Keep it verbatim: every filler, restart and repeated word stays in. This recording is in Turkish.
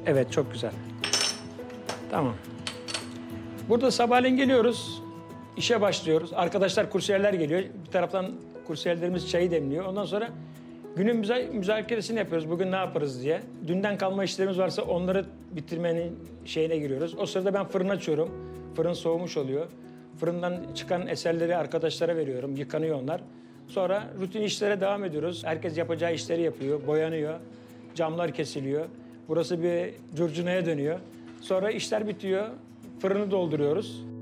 Evet, çok güzel. Tamam. Burada sabahleyin geliyoruz, işe başlıyoruz. Arkadaşlar, kursiyerler geliyor. Bir taraftan kursiyerlerimiz çayı demliyor. Ondan sonra günün müza müzakeresini yapıyoruz. Bugün ne yaparız diye. Dünden kalma işlerimiz varsa onları bitirmenin şeyine giriyoruz. O sırada ben fırın açıyorum. Fırın soğumuş oluyor. Fırından çıkan eserleri arkadaşlara veriyorum. Yıkanıyor onlar. Sonra rutin işlere devam ediyoruz. Herkes yapacağı işleri yapıyor, boyanıyor. Camlar kesiliyor. Burası bir curcunaya dönüyor. Sonra işler bitiyor. Fırını dolduruyoruz.